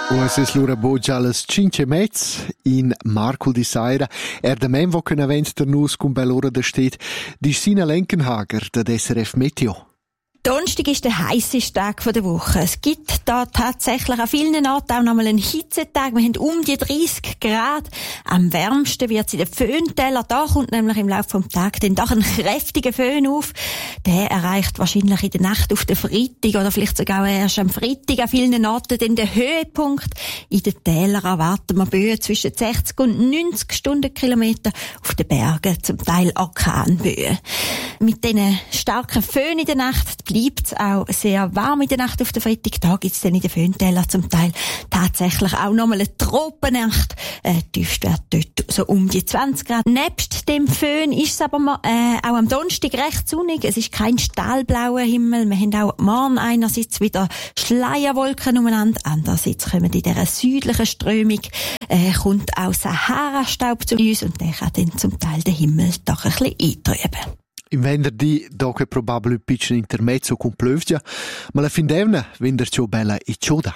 es l'ora boggia alle 5:30 in Markul di Saira. Der Mann, der können der Nuss con bell'ora da steht, die Sina Lenkenhager, der SRF Meteo. Donnerstag ist der heisseste Tag der Woche. Es gibt da tatsächlich an vielen Orten auch nochmal einen Hitzetag. Wir haben um die 30 Grad. Am wärmsten wird es in den Föhntälern. Da kommt nämlich im Laufe des Tages dann doch ein kräftiger Föhn auf. Der erreicht wahrscheinlich in der Nacht auf den Freitag oder vielleicht sogar erst am Freitag an vielen Orten dann den Höhepunkt. In den Tälern erwarten wir Böen zwischen 60 und 90 Stundenkilometer, auf den Bergen zum Teil Orkanböen. Mit diesen starken Föhn in der Nacht bleibt es auch sehr warm in der Nacht auf den Freitag. Da gibt es dann in den Föhntälern zum Teil tatsächlich auch nochmal eine Tropennacht. Tiefstwert dort so um die 20 Grad. Nebst dem Föhn ist es aber auch am Donnerstag recht sonnig. Es ist kein stahlblauer Himmel. Wir haben auch morgen einerseits wieder Schleierwolken umeinander. Andererseits kommen in dieser südlichen Strömung kommt auch Sahara-Staub zu uns und der kann dann zum Teil den Himmel doch ein bisschen eintrüben. Im venerdì dopo probabile un piccolo intermezzo con pioggia, ma la fin d'evna venderci bella e ciuda.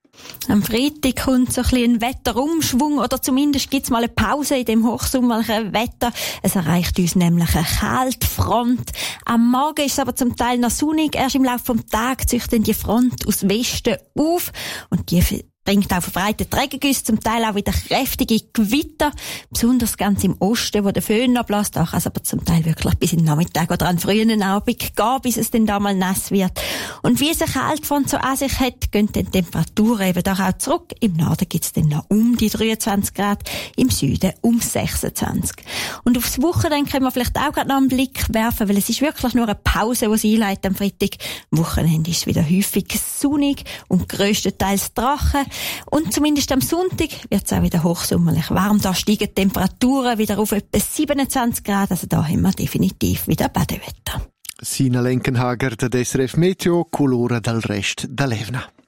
Am Freitag kommt so ein bisschen ein Wetterumschwung oder zumindest gibt's mal eine Pause in dem hochsommerlichen Wetter. Es erreicht uns nämlich eine Kaltfront. Am Morgen ist es aber zum Teil noch sonnig. Erst im Laufe des Tages zieht dann die Front aus Westen auf und die bringt auch verbreitete Regengüsse, zum Teil auch wieder kräftige Gewitter, besonders ganz im Osten, wo der Föhn noch bläst. Da kann es aber zum Teil wirklich bis in den Nachmittag oder an den frühen Abend gehen, bis es dann da mal nass wird. Und wie es eine Kaltfront so an sich hat, gehen dann die Temperaturen eben doch auch zurück. Im Norden gibt es dann noch um die 23 Grad, im Süden um 26. Und aufs Wochenende können wir vielleicht auch gerade noch einen Blick werfen, weil es ist wirklich nur eine Pause, die sie einleitet am Freitag. Am Wochenende ist es wieder häufig sonnig und grösstenteils trocken. Und zumindest am Sonntag wird es auch wieder hochsommerlich warm. Da steigen die Temperaturen wieder auf etwa 27 Grad. Also da haben wir definitiv wieder Badewetter. Sina Lenkenhager, der SRF Meteo, colora dal rest da Levna.